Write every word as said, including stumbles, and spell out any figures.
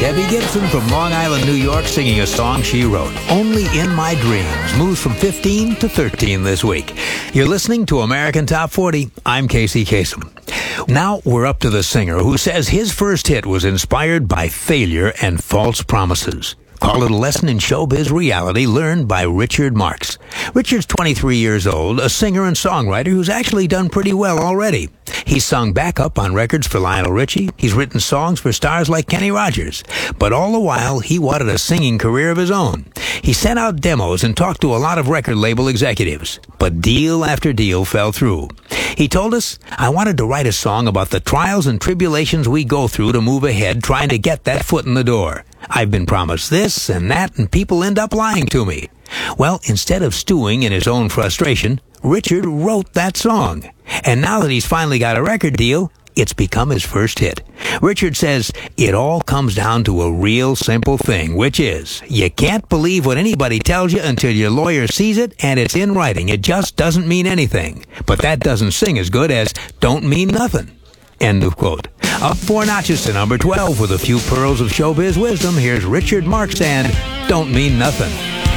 Debbie Gibson from Long Island, New York, singing a song she wrote, Only in My Dreams, moves from fifteen to thirteen this week. You're listening to American Top forty. I'm Casey Kasem. Now we're up to the singer who says his first hit was inspired by failure and false promises. Call it a lesson in showbiz reality learned by Richard Marx. Richard's twenty-three years old, a singer and songwriter who's actually done pretty well already. He's sung backup on records for Lionel Richie. He's written songs for stars like Kenny Rogers. But all the while, he wanted a singing career of his own. He sent out demos and talked to a lot of record label executives. But deal after deal fell through. He told us, I wanted to write a song about the trials and tribulations we go through to move ahead, trying to get that foot in the door. I've been promised this and that, and people end up lying to me. Well, instead of stewing in his own frustration, Richard wrote that song. And now that he's finally got a record deal, it's become his first hit. Richard says, it all comes down to a real simple thing, which is, you can't believe what anybody tells you until your lawyer sees it and it's in writing. It just doesn't mean anything. But that doesn't sing as good as don't mean nothing. End of quote. Up four notches to number twelve with a few pearls of showbiz wisdom, here's Richard Marx and Don't Mean Nothing.